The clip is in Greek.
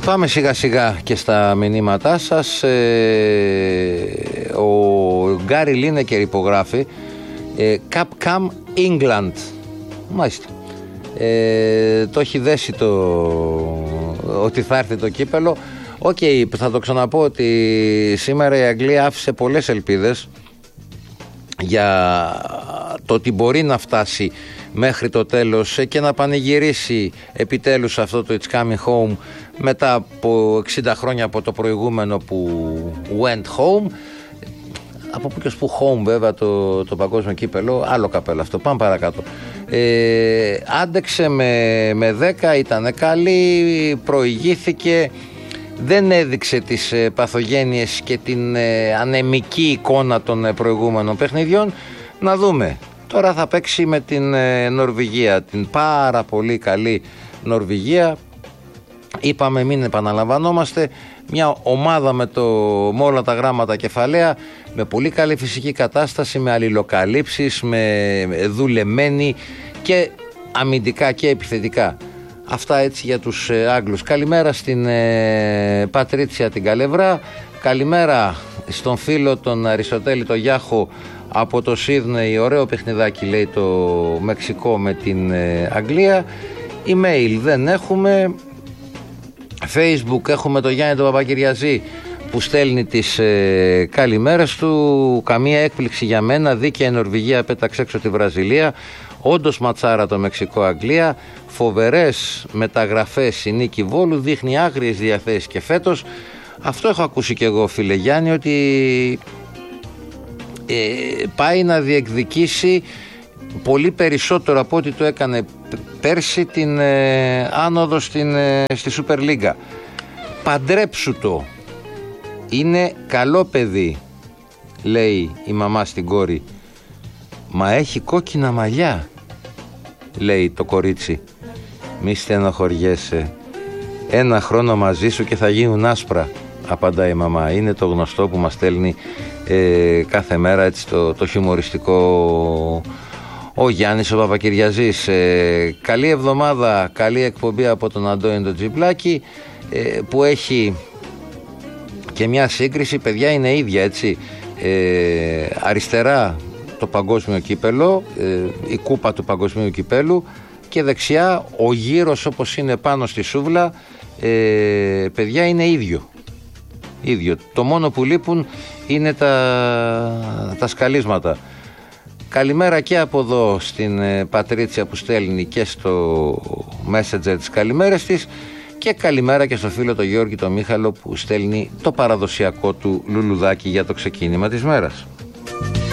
Πάμε σιγά σιγά και στα μηνύματά σας. Ο Γκάρι Λίνεκερ υπογράφει Capcom England. Μάλιστα. Το έχει δέσει ότι θα έρθει το κύπελο. Θα το ξαναπώ ότι σήμερα η Αγγλία άφησε πολλές ελπίδες για το ότι μπορεί να φτάσει μέχρι το τέλος και να πανηγυρίσει επιτέλους αυτό το It's Coming Home μετά από 60 χρόνια από το προηγούμενο που went home. Από που και ως που home βέβαια το παγκόσμιο κύπελο, άλλο καπέλο αυτό. Πάμε παρακάτω. Άντεξε με 10, ήταν καλή, προηγήθηκε, δεν έδειξε τις παθογένειες και την ανεμική εικόνα των προηγούμενων παιχνιδιών. Να δούμε. Τώρα θα παίξει με την Νορβηγία, την πάρα πολύ καλή Νορβηγία. Είπαμε, μην επαναλαμβανόμαστε, μια ομάδα με όλα τα γράμματα κεφαλαία, με πολύ καλή φυσική κατάσταση, με αλληλοκαλύψεις, με δουλεμένη και αμυντικά και επιθετικά. Αυτά έτσι για τους Άγγλους. Καλημέρα στην Πατρίτσια την Καλευρά, καλημέρα στον φίλο τον Αριστοτέλη το Γιάχο από το Σίδνεϊ. Ωραίο παιχνιδάκι λέει το Μεξικό με την Αγγλία. Email δεν έχουμε. Facebook έχουμε το Γιάννη τον Παπακυριαζή που στέλνει τις καλημέρες του. Καμία έκπληξη για μένα, δίκαια η Νορβηγία πέταξε έξω τη Βραζιλία. Όντως ματσάρα το Μεξικό-Αγγλία. Φοβερές μεταγραφές η νίκη Βόλου, δείχνει άγριες διαθέσεις και φέτος. Αυτό έχω ακούσει και εγώ, φίλε Γιάννη, ότι πάει να διεκδικήσει πολύ περισσότερο από ό,τι το έκανε πέρσι την άνοδο στη Σούπερ Λίγκα. Παντρέψου το, είναι καλό παιδί, λέει η μαμά στην κόρη. Μα έχει κόκκινα μαλλιά, λέει το κορίτσι. Μη στενοχωριέσαι, ένα χρόνο μαζί σου και θα γίνουν άσπρα, απαντάει η μαμά. Είναι το γνωστό που μας στέλνει κάθε μέρα έτσι το χιουμοριστικό ο Γιάννης ο Παπακυριαζής. Καλή εβδομάδα, καλή εκπομπή από τον Αντώνη τον Τζιμπλάκη, που έχει και μια σύγκριση, παιδιά, είναι ίδια έτσι. Αριστερά το παγκόσμιο κύπελο, η κούπα του παγκοσμίου κυπέλου, και δεξιά ο γύρος όπως είναι πάνω στη σούβλα, παιδιά, είναι ίδιο. Το μόνο που λείπουν είναι τα σκαλίσματα. Καλημέρα και από εδώ στην Πατρίτσια που στέλνει και στο Messenger τις καλημέρες της, και καλημέρα και στο φίλο το Γιώργη το Μίχαλο που στέλνει το παραδοσιακό του λουλουδάκι για το ξεκίνημα της μέρας.